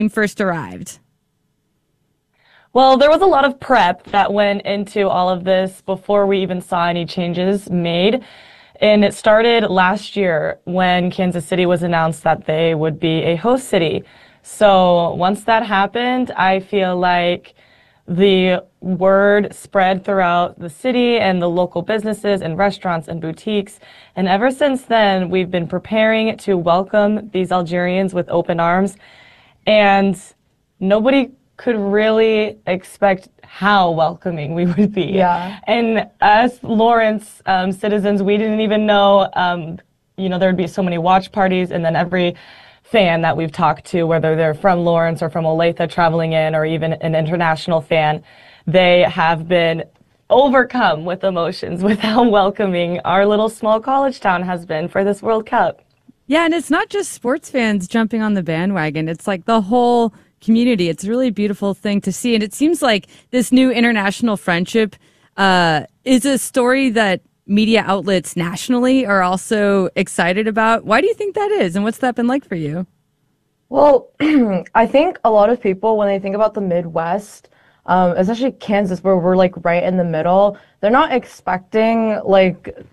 first arrived? Well, there was a lot of prep that went into all of this before we even saw any changes made. And it started last year when Kansas City was announced that they would be a host city. So once that happened, I feel like the word spread throughout the city and the local businesses and restaurants and boutiques. And ever since then, we've been preparing to welcome these Algerians with open arms. And nobody could really expect how welcoming we would be. Yeah. And as Lawrence citizens, we didn't even know, there would be so many watch parties, and then every fan that we've talked to, whether they're from Lawrence or from Olathe traveling in, or even an international fan, they have been overcome with emotions with how welcoming our little small college town has been for this World Cup. Yeah, and it's not just sports fans jumping on the bandwagon. It's like the whole community. It's a really beautiful thing to see. And it seems like this new international friendship is a story that media outlets nationally are also excited about. Why do you think that is? And what's that been like for you? Well, I think a lot of people, when they think about the Midwest, especially Kansas, where we're like right in the middle, they're not expecting the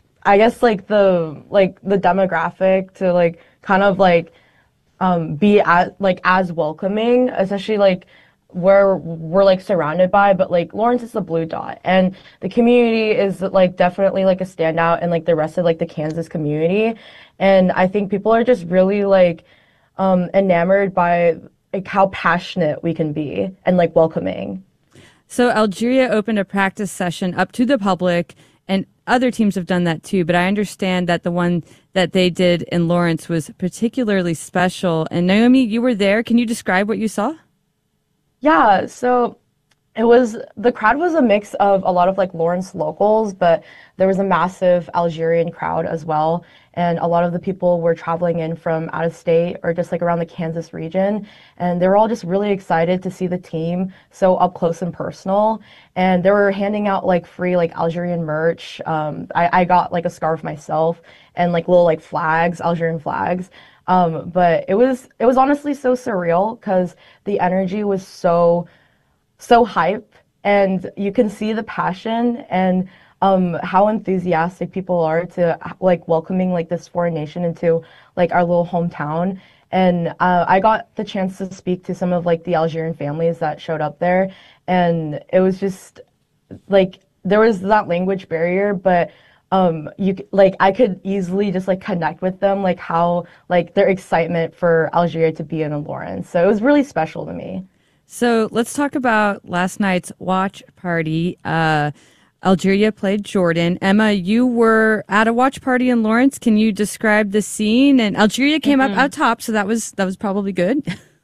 demographic to like kind of like be as welcoming, especially like where we're like surrounded by, but like Lawrence is the blue dot, and the community is like definitely like a standout in like the rest of like the Kansas community. And I think people are just really like enamored by like how passionate we can be and like welcoming. So Algeria opened a practice session up to the public, and other teams have done that too, but I understand that the one that they did in Lawrence was particularly special. And Naomi, you were there. Can you describe what you saw? Yeah, so the crowd was a mix of a lot of like Lawrence locals, but there was a massive Algerian crowd as well. And a lot of the people were traveling in from out of state or just like around the Kansas region. And they were all just really excited to see the team so up close and personal. And they were handing out like free like Algerian merch. I got like a scarf myself and like little like flags, Algerian flags. But it was honestly so surreal because the energy was so hype, and you can see the passion and how enthusiastic people are to like welcoming like this foreign nation into like our little hometown. And I got the chance to speak to some of like the Algerian families that showed up there, and it was just like there was that language barrier, but I could easily just like connect with them, like how like their excitement for Algeria to be in Lawrence. So it was really special to me. So let's talk about last night's watch party. Algeria played Jordan. Emma, you were at a watch party in Lawrence. Can you describe the scene? And Algeria came up out top, so that was probably good.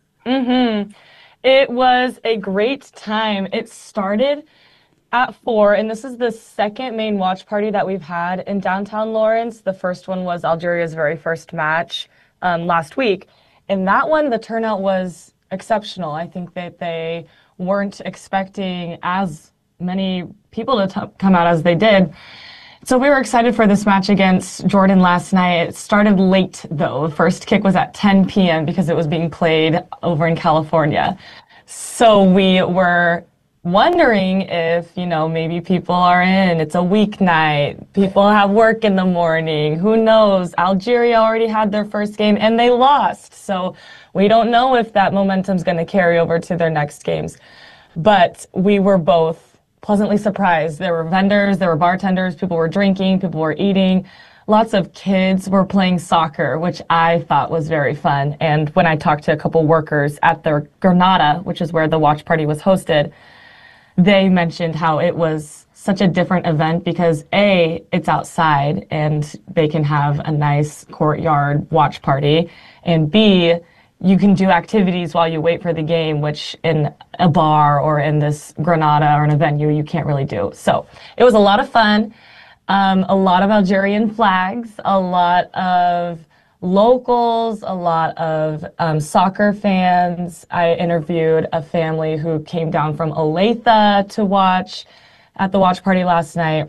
It was a great time. It started at 4, and this is the second main watch party that we've had in downtown Lawrence. The first one was Algeria's very first match last week. And that one, the turnout was exceptional. I think that they weren't expecting as many people to come out as they did. So we were excited for this match against Jordan last night. It started late, though. The first kick was at 10 p.m. because it was being played over in California. So we were wondering if, maybe people are in. It's a weeknight. People have work in the morning. Who knows? Algeria already had their first game and they lost. So we don't know if that momentum's going to carry over to their next games. But we were both pleasantly surprised. There were vendors, there were bartenders, people were drinking, people were eating. Lots of kids were playing soccer, which I thought was very fun. And when I talked to a couple workers at the Granada, which is where the watch party was hosted, they mentioned how it was such a different event because A, it's outside and they can have a nice courtyard watch party, and B, you can do activities while you wait for the game, which in a bar or in this Granada or in a venue, you can't really do. So it was a lot of fun, a lot of Algerian flags, a lot of locals, a lot of soccer fans. I interviewed a family who came down from Olathe to watch at the watch party last night,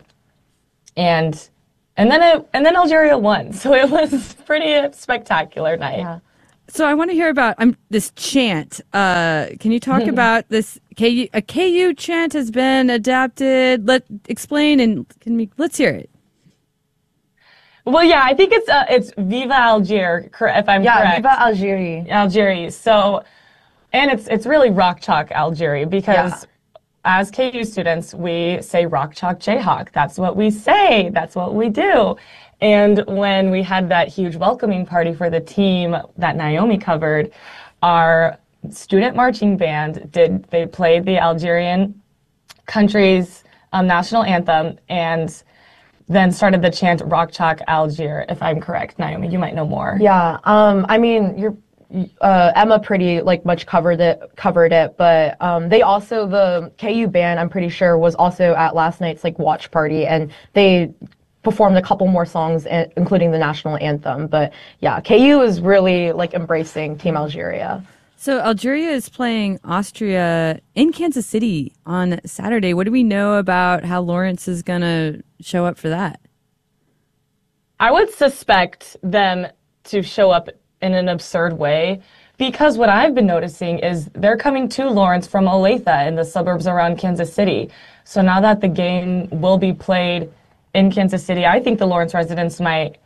and then Algeria won, so it was pretty spectacular night. Yeah. So I want to hear about this chant. Can you talk about this? A KU chant has been adapted. Explain and let's hear it. Well, yeah, I think it's Viva Algiers, if I'm correct. Yeah, Viva Algerie. Algerie. So, and it's really Rock Chalk Algerie because as KU students, we say Rock Chalk Jayhawk. That's what we say. That's what we do. And when we had that huge welcoming party for the team that Naomi covered, our student marching band they played the Algerian country's national anthem and then started the chant Rock Chalk Algiers, if I'm correct. Naomi, you might know more. Yeah, I mean, Emma pretty much covered it, but they also, the KU band, I'm pretty sure, was also at last night's watch party, and they performed a couple more songs, including the national anthem. But yeah, KU is really embracing Team Algeria. So Algeria is playing Austria in Kansas City on Saturday. What do we know about how Lawrence is going to show up for that? I would suspect them to show up in an absurd way because what I've been noticing is they're coming to Lawrence from Olathe in the suburbs around Kansas City. So now that the game will be played in Kansas City, I think the Lawrence residents might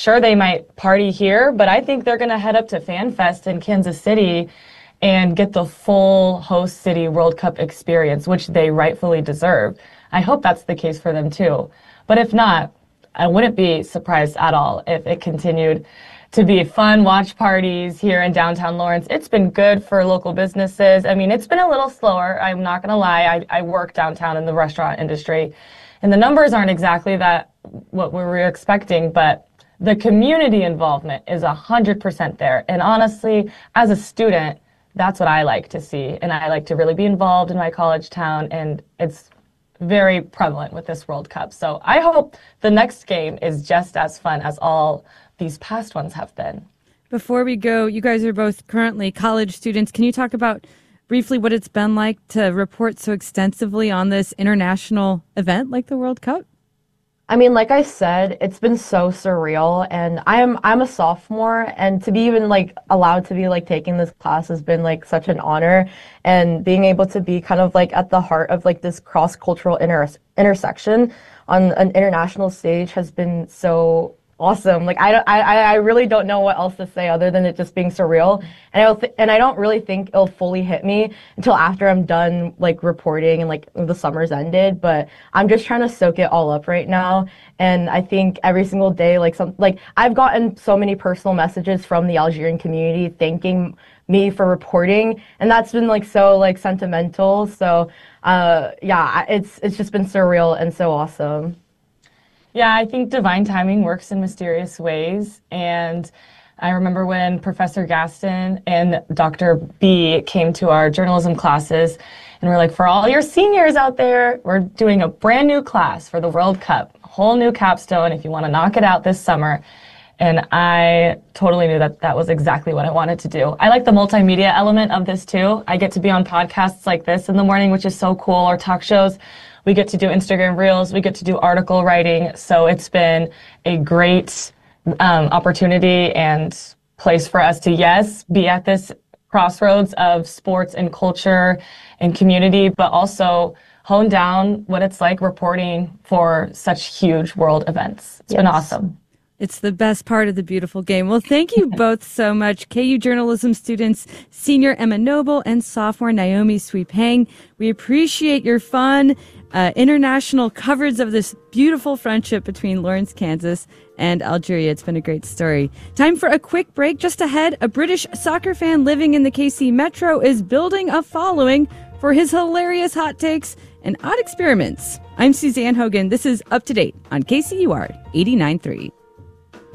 party here, but I think they're going to head up to Fan Fest in Kansas City and get the full host city World Cup experience, which they rightfully deserve. I hope that's the case for them too. But if not, I wouldn't be surprised at all if it continued to be fun watch parties here in downtown Lawrence. It's been good for local businesses. I mean, it's been a little slower. I'm not going to lie. I work downtown in the restaurant industry, and the numbers aren't exactly what we were expecting, but the community involvement is 100% there. And honestly, as a student, that's what I like to see. And I like to really be involved in my college town. And it's very prevalent with this World Cup. So I hope the next game is just as fun as all these past ones have been. Before we go, you guys are both currently college students. Can you talk about briefly what it's been like to report so extensively on this international event like the World Cup? I mean, like I said, it's been so surreal, and I'm a sophomore, and to be even allowed to be taking this class has been such an honor, and being able to be kind of at the heart of this cross-cultural intersection on an international stage has been so awesome. I really don't know what else to say other than it just being surreal. And I don't really think it'll fully hit me until after I'm done reporting and the summer's ended. But I'm just trying to soak it all up right now. And I think every single day, I've gotten so many personal messages from the Algerian community thanking me for reporting, and that's been so sentimental. So yeah, it's just been surreal and so awesome. Yeah, I think divine timing works in mysterious ways. And I remember when Professor Gaston and Dr. B came to our journalism classes, and we're like, for all your seniors out there, we're doing a brand new class for the World Cup, a whole new capstone if you want to knock it out this summer. And I totally knew that was exactly what I wanted to do. I like the multimedia element of this too. I get to be on podcasts like this in the morning, which is so cool, or talk shows. We get to do Instagram Reels. We get to do article writing. So it's been a great opportunity and place for us to, yes, be at this crossroads of sports and culture and community, but also hone down what it's like reporting for such huge world events. It's been awesome. It's the best part of the beautiful game. Well, thank you both so much. KU journalism students, senior Emma Noble and sophomore Naomi Sui Pang. We appreciate your fun, international coverage of this beautiful friendship between Lawrence, Kansas and Algeria. It's been a great story. Time for a quick break. Just ahead, a British soccer fan living in the KC Metro is building a following for his hilarious hot takes and odd experiments. I'm Suzanne Hogan. This is Up to Date on KCUR 89.3.